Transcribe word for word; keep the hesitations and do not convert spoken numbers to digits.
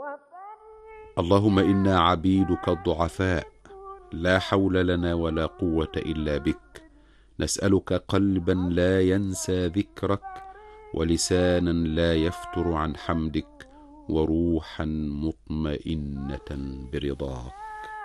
اللهم إنا عبيدك الضعفاء، لا حول لنا ولا قوة إلا بك، نسألك قلبا لا ينسى ذكرك، ولسانا لا يفتر عن حمدك، وروحا مطمئنة برضاك.